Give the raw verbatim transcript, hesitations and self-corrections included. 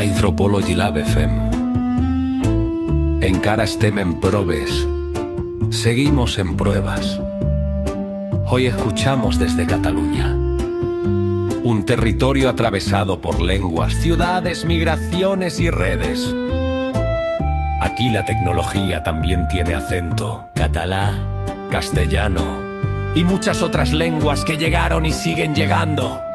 Anthropology Lab F M. Encara estem en proves. Seguimos en pruebas. Hoy escuchamos desde Cataluña. Un territorio atravesado por lenguas, ciudades, migraciones y redes. Aquí la tecnología también tiene acento. Catalá, castellano y muchas otras lenguas que llegaron y siguen llegando.